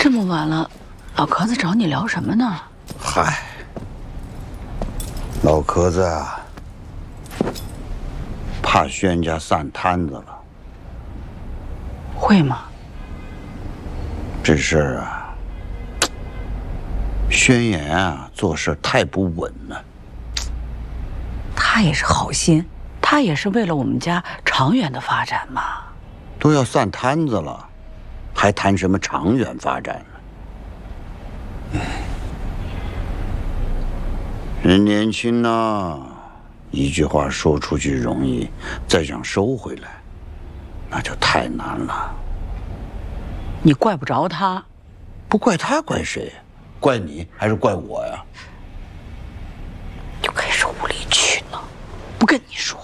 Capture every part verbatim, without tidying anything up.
这么晚了，老壳子找你聊什么呢？ 嗨，老壳子啊，怕轩家散摊子了。 会吗？ 这事儿啊，轩言啊，做事太不稳了。 他也是好心，他也是为了我们家长远的发展嘛。 都要散摊子了，还谈什么长远发展呢？人年轻呐，一句话说出去容易，再想收回来，那就太难了。 你怪不着他， 不怪他，怪谁？怪你还是怪我呀？ 就开始无理取闹，不跟你说了。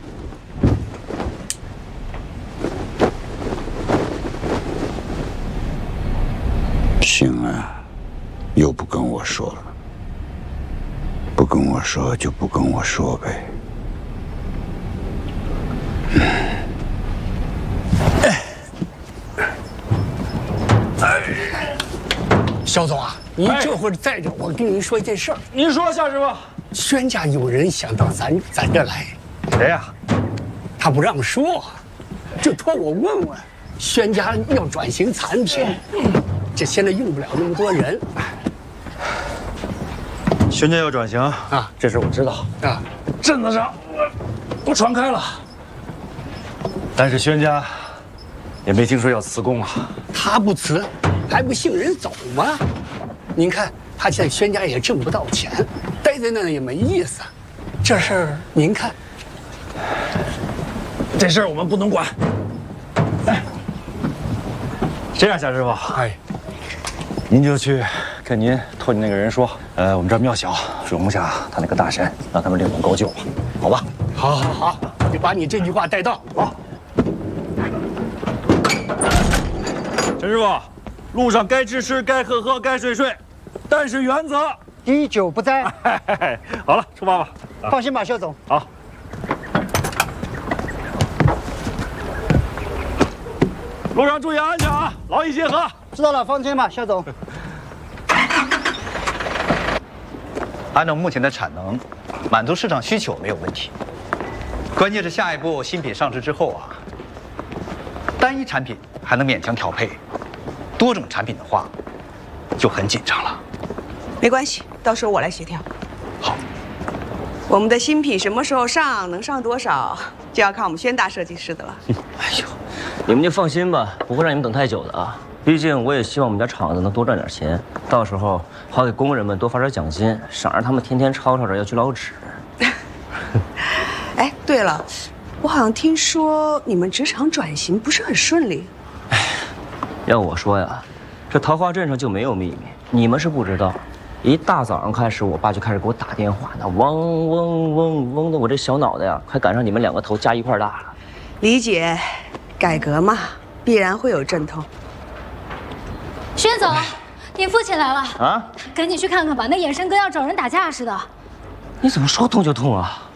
行啊，又不跟我说了。不跟我说就不跟我说呗。 肖总啊，你这会儿在这，我跟您说一件事儿。 您说，夏师傅。 轩家有人想到咱咱这来， 谁呀？ 他不让说，就托我问问。轩家要转型产品，这现在用不了那么多人。 轩家要转型啊，这事我知道啊。镇子上都传开了，但是轩家也没听说要辞工啊。 他不辞，还不信人走吗？您看他现在轩家也挣不到钱，待在那也没意思。这事儿您看， 这事儿我们不能管。哎，这样，夏师傅， 哎， 您就去跟您托你那个人说，呃，我们这儿庙小，水容下他那个大神，让他们另拢高就，好吧？ 好，好，好，我就把你这句话带到。好， 陈师傅，路上该吃吃，该喝喝，该睡睡，但是原则滴酒不沾。 好了，出发吧。 放心吧，肖总。 好。路上注意安全啊，劳逸结合。 知道了，放心吧，肖总。 按照目前的产能，满足市场需求没有问题。关键是下一步新品上市之后啊，单一产品还能勉强调配，多种产品的话，就很紧张了。 没关系，到时候我来协调。 好。 我们的新品什么时候上，能上多少，就要看我们轩大设计师的了。 哎呦，你们就放心吧，不会让你们等太久的啊。毕竟我也希望我们家厂子能多赚点钱，到时候好给工人们多发点奖金，省让他们天天吵吵着要去捞纸。 哎，对了，我好像听说你们职场转型不是很顺利。 哎，要我说呀，这桃花镇上就没有秘密，你们是不知道。一大早上开始，我爸就开始给我打电话，那嗡嗡嗡嗡的，我这小脑袋呀，快赶上你们两个头加一块大了。 理解，改革嘛，必然会有阵痛。 轩总，你父亲来了啊！ 赶紧去看看吧，那眼神跟要找人打架似的。 你怎么说痛就痛啊？